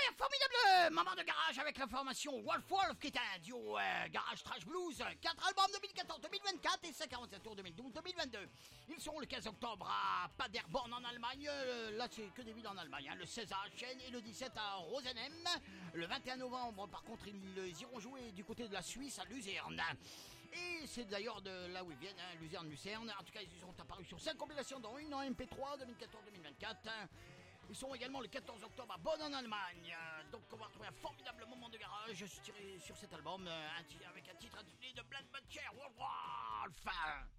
un formidable moment de garage avec la formation Wolf qui est un duo garage trash blues. 4 albums 2014-2024 et 147 tours 2012-2022. Ils seront le 15 octobre à Paderborn en Allemagne. Là c'est que des villes en Allemagne. Le 16 à Aachen et le 17 à Rosenheim. Le 21 novembre par contre ils iront jouer du côté de la Suisse à Luzerne. Et c'est d'ailleurs de là où ils viennent, Luzerne. En tout cas ils sont apparus sur 5 compilations dont une en MP3 2014-2024. Ils sont également le 14 octobre à Bonn en Allemagne. Donc on va retrouver un formidable moment de garage tiré sur cet album avec un titre intitulé The Blood Butcher Wolf.